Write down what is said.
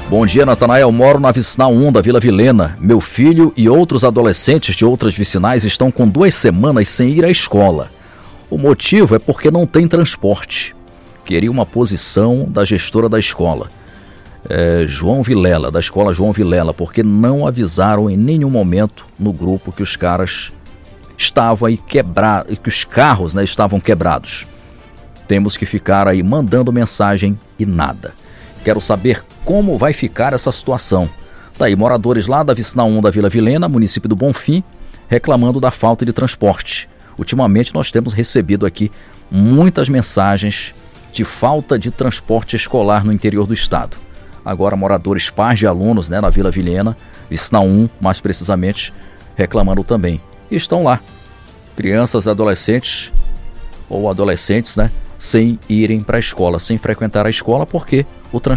Bom dia, Natanael. Moro na Vicinal 1 da Vila Vilhena. Meu filho e outros adolescentes de outras vicinais estão com 2 semanas sem ir à escola. O motivo é porque não tem transporte. Queria uma posição da gestora da escola, João Vilela, da escola João Vilela, porque não avisaram em nenhum momento no grupo que os caras estavam aí quebrados, que os carros, estavam quebrados. Temos que ficar aí mandando mensagem e nada. Quero saber como vai ficar essa situação. Daí, moradores lá da Vicinal 1 da Vila Vilhena, município do Bonfim, reclamando da falta de transporte. Ultimamente nós temos recebido aqui muitas mensagens de falta de transporte escolar no interior do estado. Agora moradores, pais de alunos, na Vila Vilhena, Vicinal 1 mais precisamente, reclamando também. E estão lá, crianças, adolescentes ou adolescentes, sem irem para a escola, sem frequentar a escola porque o transporte